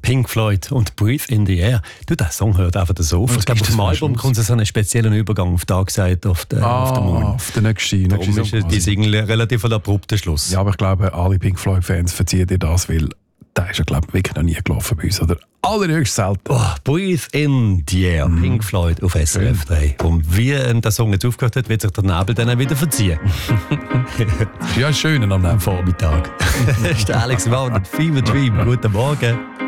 Pink Floyd und Breathe in the Air. Du, der Song hört einfach so auf. Ich glaube, auf dem Album kommt so einen speziellen Übergang auf Dark Side of the Moon. Auf den nächsten Darum ist die Single relativ ein abrupter Schluss. Ja, aber ich glaube, alle Pink Floyd-Fans verziehen dir das, weil der ist ja, glaube ich, wirklich noch nie gelaufen bei uns. Oder allerhöchst selten. Breathe in the Air, Pink Floyd auf SRF 3. Und wie der Song jetzt aufgehört hat, wird sich der Nebel dann wieder verziehen. Ja, schön am Vormittag. Das ist der Alex Mann und Fever Dream. Guten Morgen.